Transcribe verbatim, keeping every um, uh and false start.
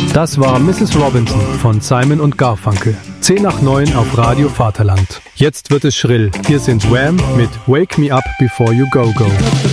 Das war Missus Robinson von Simon und Garfunkel. zehn nach neun auf Radio Vaterland. Jetzt wird es schrill. Hier sind Wham mit Wake Me Up Before You Go Go.